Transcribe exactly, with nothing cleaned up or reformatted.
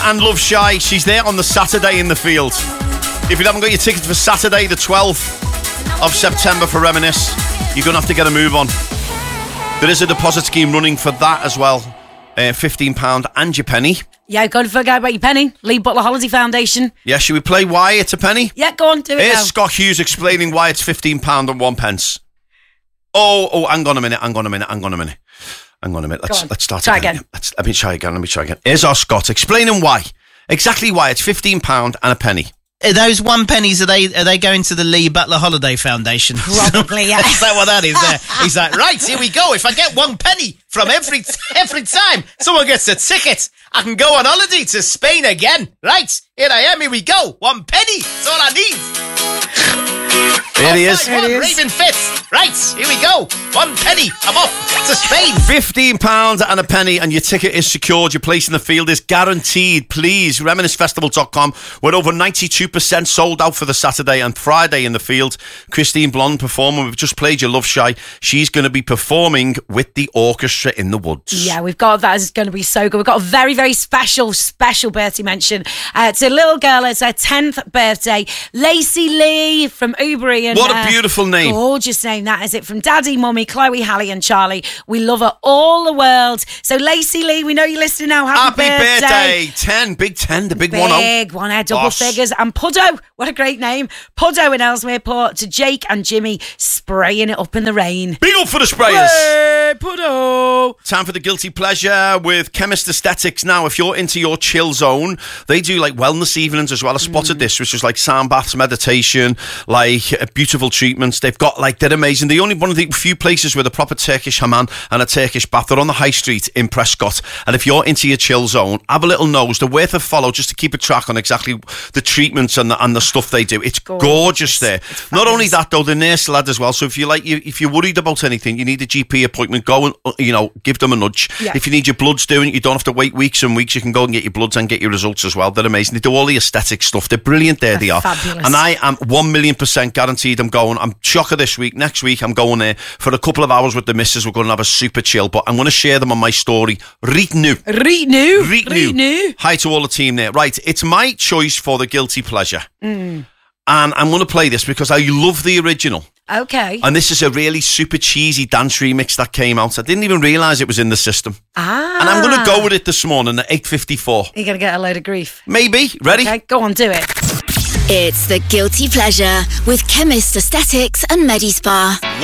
And Love Shy, she's there on the Saturday in the field. If you haven't got your tickets for Saturday, the twelfth of September for Reminisce, you're going to have to get a move on. There is a deposit scheme running for that as well. Uh, fifteen pounds and your penny. Yeah, go and forget about your penny. Lee Butler Holiday Foundation. Yeah, should we play why it's a penny? Yeah, go on, do it Here's now. Scott Hughes explaining why it's fifteen pounds and one pence. Oh, oh, hang on a minute, hang on a minute, hang on a minute. Hang on a minute, let's, let's start try again. again. Let's, let me try again, let me try again. Here's our Scott explaining why. Exactly why it's fifteen pounds and a penny. Are those one pennies, are they are they going to the Lee Butler Holiday Foundation? Probably, yeah. Is that what that is there? He's like, right, here we go. If I get one penny from every every time someone gets a ticket, I can go on holiday to Spain again. Right, here I am, here we go. One penny, that's all I need. There he is. Right, one raving fit. Right, here we go. One penny, I'm off to Spain. fifteen pounds and a penny, and your ticket is secured. Your place in the field is guaranteed. Please, reminisce festival dot com. We're over ninety-two percent sold out for the Saturday and Friday in the field. Christine Blonde performing. We've just played your Love Shy. She's going to be performing with the orchestra in the woods. Yeah, we've got that. It's going to be so good. We've got a very, very special, special birthday mention. Uh, it's a little girl. It's her tenth birthday. Lacey Lee from Ubery. And, what a uh, beautiful name. Gorgeous name, that is it. From Daddy, Mummy, Chloe, Hallie and Charlie. We love her all the world. So Lacey Lee, we know you're listening now. Happy, Happy birthday. birthday. ten, big ten, the big, big one oh. Big one, oh, double Boss. figures. And Puddo, what a great name. Puddo in Ellesmere Port to Jake and Jimmy spraying it up in the rain. Big up for the sprayers. Hey, Puddo. Time for the Guilty Pleasure with Chemist Aesthetics. Now, if you're into your chill zone, they do like wellness evenings as well. I spotted mm. this, which is like sound baths, meditation, like uh, beautiful treatments. They've got like, they're amazing. The only one of the few places with a proper Turkish hammam and a Turkish bath. They're on the high street in Prescott. And if you're into your chill zone, have a little nose. They're worth a follow just to keep a track on exactly the treatments and the, and the stuff they do. It's gorgeous, gorgeous there. It's Not only that though, they're nurse lad as well. So if you like, you, if you're worried about anything, you need a G P appointment, go and, you know, give them a nudge. Yeah. If you need your bloods doing, you don't have to wait weeks and weeks. You can go and get your bloods and get your results as well. They're amazing. They do all the aesthetic stuff. They're brilliant there. They're they are. Fabulous. And I am one million percent guaranteed I'm going. I'm chocker this week. Next week, I'm going there for a couple of hours with the missus. We're going to have a super chill, but I'm going to share them on my story. Reet new. Reet new. Reet new. Hi to all the team there. Right, it's my choice for the Guilty Pleasure. Mm. And I'm going to play this because I love the original. Okay. And this is a really super cheesy dance remix that came out. I didn't even realise it was in the system. Ah. And I'm going to go with it this morning at eight fifty-four. You're going to get a load of grief. Maybe. Ready? Okay, go on, do it. It's the Guilty Pleasure with Chemist Aesthetics and MediSpa.